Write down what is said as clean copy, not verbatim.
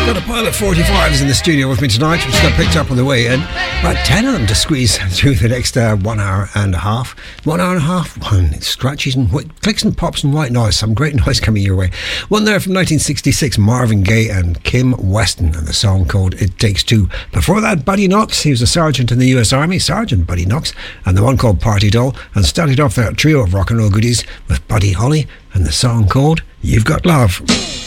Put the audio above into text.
Got a pile of 45s in the studio with me tonight, which got picked up on the way in. About 10 of them to squeeze through the next 1 hour and a half. 1 hour and a half, one scratches and clicks and pops and white noise. Some great noise coming your way. One there from 1966, Marvin Gaye and Kim Weston, and the song called It Takes Two. Before that, Buddy Knox, he was a sergeant in the US Army, Sergeant Buddy Knox, and the one called Party Doll, and started off that trio of rock and roll goodies with Buddy Holly and the song called You've Got Love.